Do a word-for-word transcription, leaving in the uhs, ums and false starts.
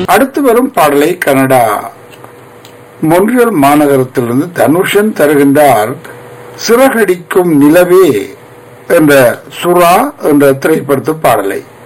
அடுத்து வரும் பாடலை கனடா மொன்றியல் மாநகரத்திலிருந்து தனுஷன் தருகின்றார். சிறகடிக்கும் நிலவே என்ற சுறா என்ற திரைப்படத்து பாடலை.